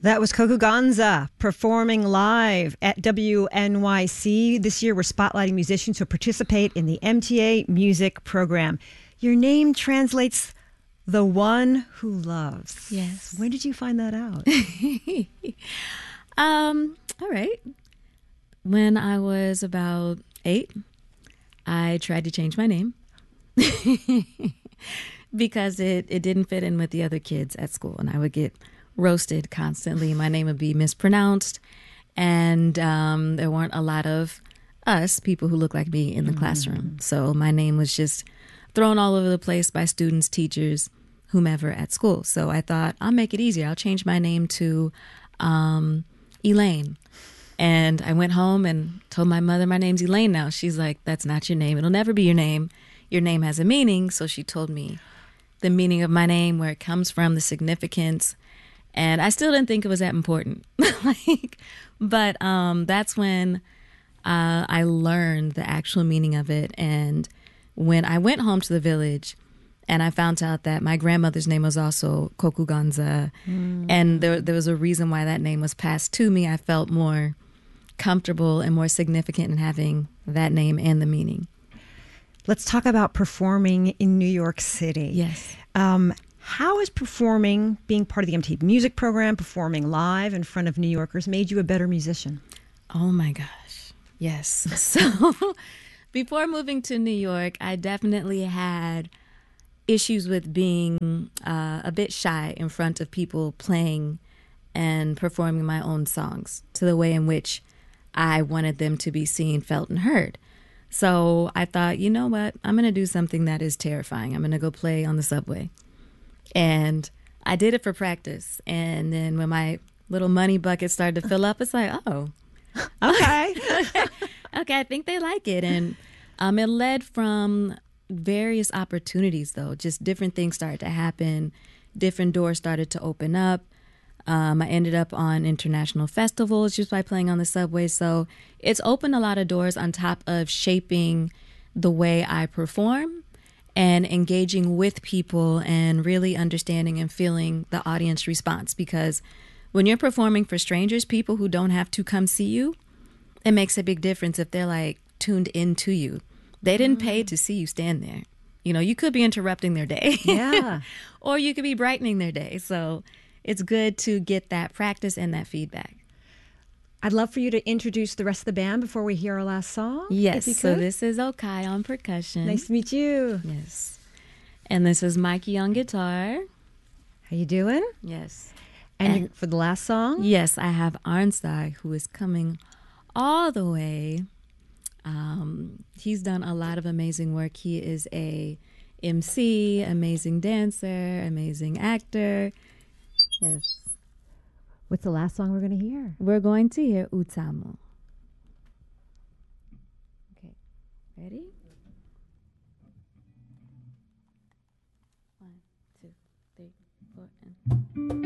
That was Kokuganza performing live at WNYC. This year, we're spotlighting musicians who participate in the MTA Music Program. Your name translates the one who loves. Yes. When did you find that out? All right. When I was about 8, I tried to change my name because it didn't fit in with the other kids at school, and I would get roasted constantly. My name would be mispronounced, and there weren't a lot of us, people who look like me, in the classroom. So my name was just thrown all over the place by students, teachers, whomever at school. So I thought, I'll make it easier. I'll change my name to Elaine. And I went home and told my mother, my name's Elaine now. She's like, that's not your name. It'll never be your name. Your name has a meaning. So she told me the meaning of my name, where it comes from, the significance. And I still didn't think it was that important. But that's when I learned the actual meaning of it. And when I went home to the village and I found out that my grandmother's name was also Kokuganza, and there was a reason why that name was passed to me, I felt more comfortable and more significant in having that name and the meaning. Let's talk about performing in New York City. Yes. How has performing, being part of the MTV Music Program, performing live in front of New Yorkers, made you a better musician? Oh my gosh. Yes. So before moving to New York, I definitely had issues with being a bit shy in front of people playing and performing my own songs to the way in which I wanted them to be seen, felt, and heard. So I thought, you know what? I'm going to do something that is terrifying. I'm going to go play on the subway. And I did it for practice. And then when my little money bucket started to fill up, it's like, oh, okay. Okay, I think they like it. And it led from various opportunities, though. Just different things started to happen. Different doors started to open up. I ended up on international festivals just by playing on the subway. So it's opened a lot of doors on top of shaping the way I perform and engaging with people and really understanding and feeling the audience response. Because when you're performing for strangers, people who don't have to come see you, it makes a big difference if they're like tuned into you. They didn't pay to see you stand there. You know, you could be interrupting their day. Yeah. Or you could be brightening their day. So it's good to get that practice and that feedback. I'd love for you to introduce the rest of the band before we hear our last song. Yes, if you so could. this is Okai on percussion. Nice to meet you. Yes. And this is Mikey on guitar. How you doing? Yes. And for the last song? Yes, I have Arnstar, who is coming all the way. He's done a lot of amazing work. He is a MC, amazing dancer, amazing actor. Yes. What's the last song we're going to hear? We're going to hear Utamu. Okay, ready?